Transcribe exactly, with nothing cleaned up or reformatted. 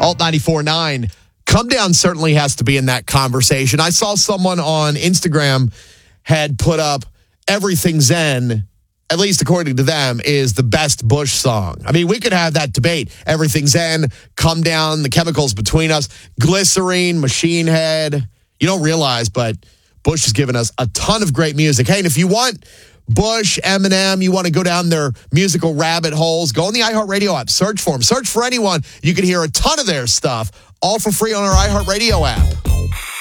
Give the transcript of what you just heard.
Alt ninety-four point nine. Come Down certainly has to be in that conversation. I saw someone on Instagram had put up Everything Zen, at least according to them, is the best Bush song. I mean, we could have that debate. Everything Zen, Come Down, The Chemicals Between Us, Glycerine, Machine Head. You don't realize, but Bush has given us a ton of great music. Hey, and if you want Bush, Eminem, you want to go down their musical rabbit holes, go on the iHeartRadio app. Search for them. Search for anyone. You can hear a ton of their stuff, all for free on our iHeartRadio app.